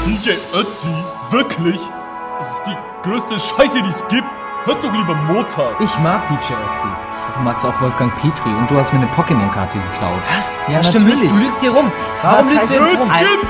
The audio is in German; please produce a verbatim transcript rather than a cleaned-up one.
D J Ötzi? Wirklich? Das ist die größte Scheiße, die es gibt. Hört doch lieber Mozart. Ich mag D J Ötzi. Du magst auch Wolfgang Petri und du hast mir eine Pokémon-Karte geklaut. Was? Ja, Das stimmt natürlich. nicht. Du lügst hier rum. Was Warum lügst heißt du jetzt rum? Gib